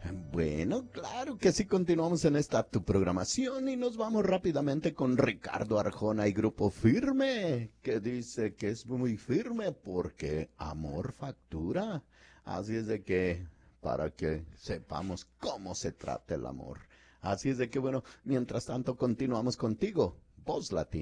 Bueno, claro que sí, continuamos en esta tu programación y nos vamos rápidamente con Ricardo Arjona y Grupo Firme, que dice que es muy firme porque amor factura. Así es de que, para que sepamos cómo se trata el amor. Así es de que, bueno, mientras tanto continuamos contigo, Voz Latina.